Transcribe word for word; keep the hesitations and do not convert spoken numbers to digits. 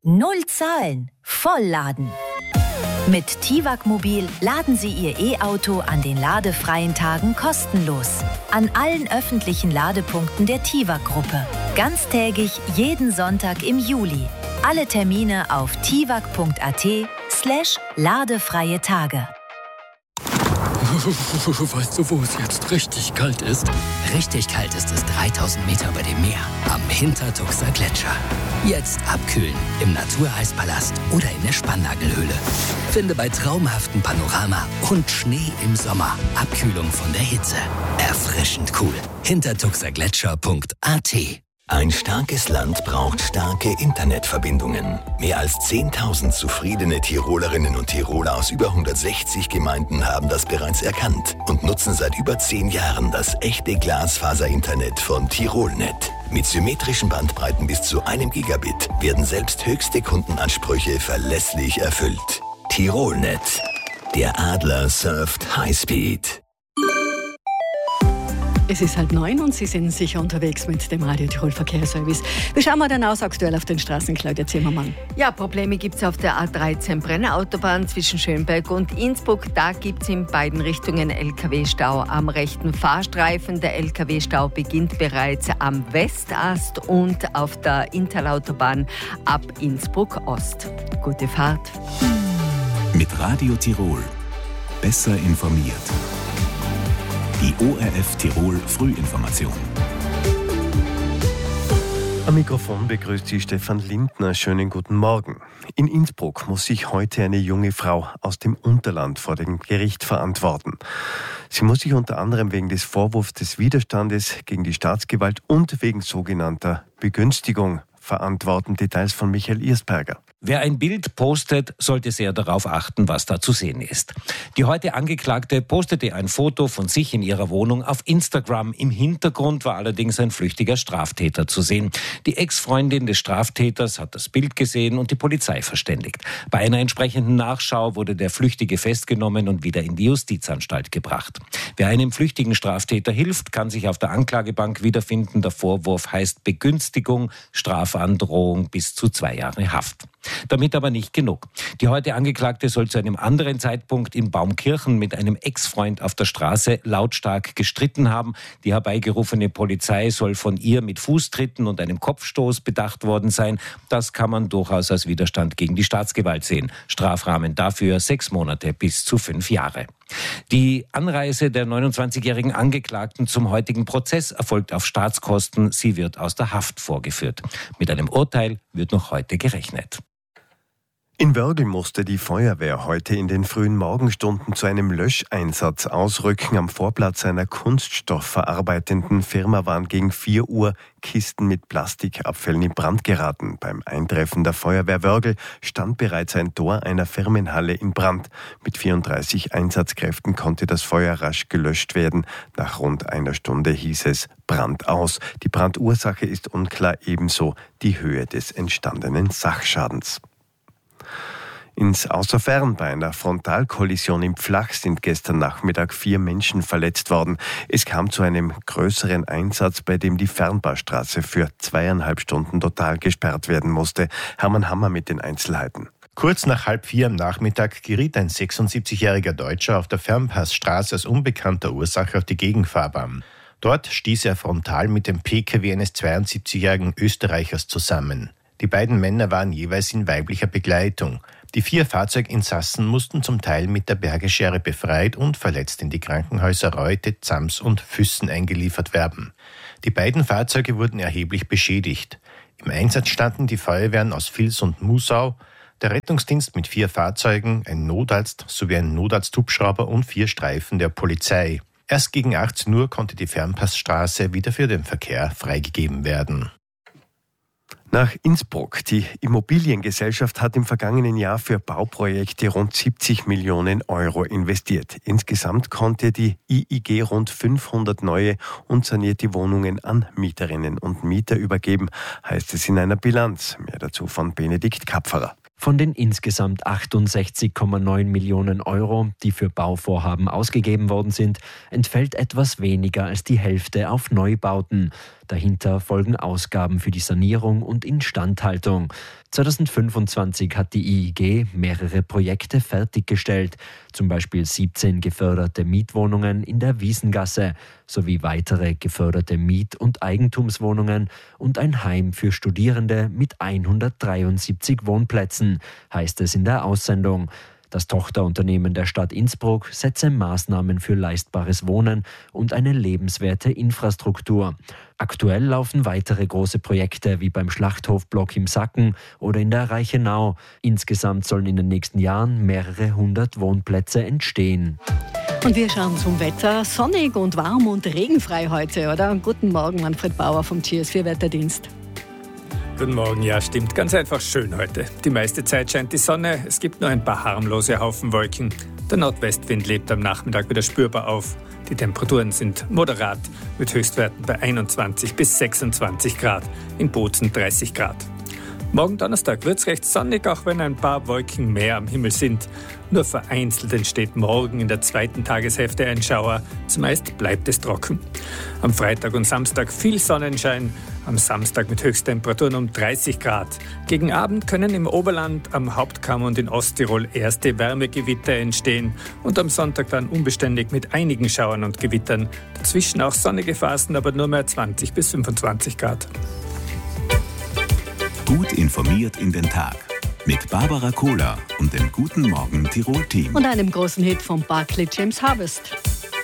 Null Zahlen, Vollladen. Mit Tiwak Mobil laden Sie Ihr E-Auto an den ladefreien Tagen kostenlos. An allen öffentlichen Ladepunkten der Tiwak-Gruppe. Ganztägig jeden Sonntag im Juli. Alle Termine auf tiwak.at slash ladefreie Tage. Weißt du, wo es jetzt richtig kalt ist? Richtig kalt ist es dreitausend Meter über dem Meer, am Hintertuxer Gletscher. Jetzt abkühlen im Natureeispalast oder in der Spannagelhöhle. Finde bei traumhaftem Panorama und Schnee im Sommer Abkühlung von der Hitze. Erfrischend cool. hintertuxergletscher punkt a t. Ein starkes Land braucht starke Internetverbindungen. Mehr als zehntausend zufriedene Tirolerinnen und Tiroler aus über hundertsechzig Gemeinden haben das bereits erkannt und nutzen seit über zehn Jahren das echte Glasfaser-Internet von Tirolnet. Mit symmetrischen Bandbreiten bis zu einem Gigabit werden selbst höchste Kundenansprüche verlässlich erfüllt. Tirolnet. Der Adler surft Highspeed. Es ist halb neun und Sie sind sicher unterwegs mit dem Radio Tirol Verkehrsservice. Wie schauen wir denn aus aktuell auf den Straßen, Claudia Zimmermann? Ja, Probleme gibt es auf der A dreizehn Brenner-Autobahn zwischen Schönberg und Innsbruck. Da gibt es in beiden Richtungen L K W-Stau am rechten Fahrstreifen. Der L K W-Stau beginnt bereits am Westast und auf der Interlautobahn ab Innsbruck Ost. Gute Fahrt. Mit Radio Tirol. Besser informiert. Die O R F Tirol Frühinformation. Am Mikrofon begrüßt Sie Stefan Lindner. Schönen guten Morgen. In Innsbruck muss sich heute eine junge Frau aus dem Unterland vor dem Gericht verantworten. Sie muss sich unter anderem wegen des Vorwurfs des Widerstandes gegen die Staatsgewalt und wegen sogenannter Begünstigung verantworten. Details von Michael Irsberger. Wer ein Bild postet, sollte sehr darauf achten, was da zu sehen ist. Die heute Angeklagte postete ein Foto von sich in ihrer Wohnung auf Instagram. Im Hintergrund war allerdings ein flüchtiger Straftäter zu sehen. Die Ex-Freundin des Straftäters hat das Bild gesehen und die Polizei verständigt. Bei einer entsprechenden Nachschau wurde der Flüchtige festgenommen und wieder in die Justizanstalt gebracht. Wer einem flüchtigen Straftäter hilft, kann sich auf der Anklagebank wiederfinden. Der Vorwurf heißt Begünstigung, Strafandrohung bis zu zwei Jahre Haft. Damit aber nicht genug. Die heute Angeklagte soll zu einem anderen Zeitpunkt in Baumkirchen mit einem Ex-Freund auf der Straße lautstark gestritten haben. Die herbeigerufene Polizei soll von ihr mit Fußtritten und einem Kopfstoß bedacht worden sein. Das kann man durchaus als Widerstand gegen die Staatsgewalt sehen. Strafrahmen dafür sechs Monate bis zu fünf Jahre. Die Anreise der neunundzwanzigjährigen Angeklagten zum heutigen Prozess erfolgt auf Staatskosten. Sie wird aus der Haft vorgeführt. Mit einem Urteil wird noch heute gerechnet. In Wörgl musste die Feuerwehr heute in den frühen Morgenstunden zu einem Löscheinsatz ausrücken. Am Vorplatz einer kunststoffverarbeitenden Firma waren gegen vier Uhr Kisten mit Plastikabfällen in Brand geraten. Beim Eintreffen der Feuerwehr Wörgl stand bereits ein Tor einer Firmenhalle in Brand. Mit vierunddreißig Einsatzkräften konnte das Feuer rasch gelöscht werden. Nach rund einer Stunde hieß es Brand aus. Die Brandursache ist unklar, ebenso die Höhe des entstandenen Sachschadens. Ins Außerfern bei einer Frontalkollision im Pflach sind gestern Nachmittag vier Menschen verletzt worden. Es kam zu einem größeren Einsatz, bei dem die Fernbahstraße für zweieinhalb Stunden total gesperrt werden musste. Hermann Hammer mit den Einzelheiten. Kurz nach halb vier am Nachmittag geriet ein sechsundsiebzigjähriger Deutscher auf der Fernpassstraße aus unbekannter Ursache auf die Gegenfahrbahn. Dort stieß er frontal mit dem P K W eines zweiundsiebzigjährigen Österreichers zusammen. Die beiden Männer waren jeweils in weiblicher Begleitung. Die vier Fahrzeuginsassen mussten zum Teil mit der Bergeschere befreit und verletzt in die Krankenhäuser Reute, Zams und Füssen eingeliefert werden. Die beiden Fahrzeuge wurden erheblich beschädigt. Im Einsatz standen die Feuerwehren aus Vils und Musau, der Rettungsdienst mit vier Fahrzeugen, ein Notarzt sowie ein Notarzthubschrauber und vier Streifen der Polizei. Erst gegen achtzehn Uhr konnte die Fernpassstraße wieder für den Verkehr freigegeben werden. Nach Innsbruck. Die Immobiliengesellschaft hat im vergangenen Jahr für Bauprojekte rund siebzig Millionen Euro investiert. Insgesamt konnte die I I G rund fünfhundert neue und sanierte Wohnungen an Mieterinnen und Mieter übergeben, heißt es in einer Bilanz. Mehr dazu von Benedikt Kapferer. Von den insgesamt achtundsechzig Komma neun Millionen Euro, die für Bauvorhaben ausgegeben worden sind, entfällt etwas weniger als die Hälfte auf Neubauten. Dahinter folgen Ausgaben für die Sanierung und Instandhaltung. zweitausendfünfundzwanzig hat die I I G mehrere Projekte fertiggestellt, zum Beispiel siebzehn geförderte Mietwohnungen in der Wiesengasse sowie weitere geförderte Miet- und Eigentumswohnungen und ein Heim für Studierende mit hundertdreiundsiebzig Wohnplätzen, heißt es in der Aussendung. Das Tochterunternehmen der Stadt Innsbruck setze Maßnahmen für leistbares Wohnen und eine lebenswerte Infrastruktur. Aktuell laufen weitere große Projekte wie beim Schlachthofblock im Sacken oder in der Reichenau. Insgesamt sollen in den nächsten Jahren mehrere hundert Wohnplätze entstehen. Und wir schauen zum Wetter. Sonnig und warm und regenfrei heute, oder? Guten Morgen, Manfred Bauer vom G S vier Wetterdienst. Guten Morgen, ja stimmt, ganz einfach schön heute. Die meiste Zeit scheint die Sonne, es gibt nur ein paar harmlose Haufenwolken. Der Nordwestwind lebt am Nachmittag wieder spürbar auf. Die Temperaturen sind moderat, mit Höchstwerten bei einundzwanzig bis sechsundzwanzig Grad, in Bozen dreißig Grad. Morgen Donnerstag wird es recht sonnig, auch wenn ein paar Wolken mehr am Himmel sind. Nur vereinzelt entsteht morgen in der zweiten Tageshälfte ein Schauer. Zumeist bleibt es trocken. Am Freitag und Samstag viel Sonnenschein. Am Samstag mit Höchsttemperaturen um dreißig Grad. Gegen Abend können im Oberland, am Hauptkamm und in Osttirol erste Wärmegewitter entstehen. Und am Sonntag dann unbeständig mit einigen Schauern und Gewittern. Dazwischen auch sonnige Phasen, aber nur mehr zwanzig bis fünfundzwanzig Grad. Gut informiert in den Tag. Mit Barbara Kohler und dem Guten Morgen Tirol-Team. Und einem großen Hit von Barclay James Harvest.